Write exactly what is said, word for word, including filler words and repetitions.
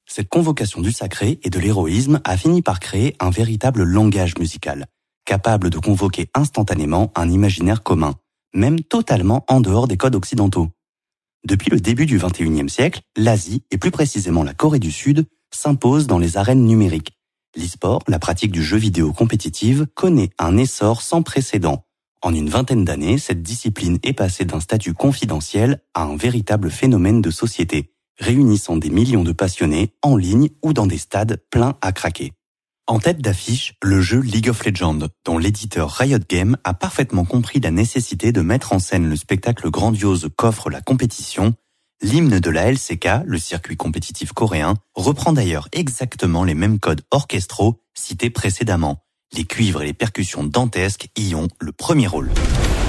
Cette convocation du sacré et de l'héroïsme a fini par créer un véritable langage musical, capable de convoquer instantanément un imaginaire commun, même totalement en dehors des codes occidentaux. Depuis le début du vingt et unième siècle, l'Asie, et plus précisément la Corée du Sud, s'impose dans les arènes numériques. L'e-sport, la pratique du jeu vidéo compétitive, connaît un essor sans précédent. En une vingtaine d'années, cette discipline est passée d'un statut confidentiel à un véritable phénomène de société, réunissant des millions de passionnés en ligne ou dans des stades pleins à craquer. En tête d'affiche, le jeu League of Legends, dont l'éditeur Riot Games a parfaitement compris la nécessité de mettre en scène le spectacle grandiose qu'offre la compétition. L'hymne de la L C K, le circuit compétitif coréen, reprend d'ailleurs exactement les mêmes codes orchestraux cités précédemment. Les cuivres et les percussions dantesques y ont le premier rôle.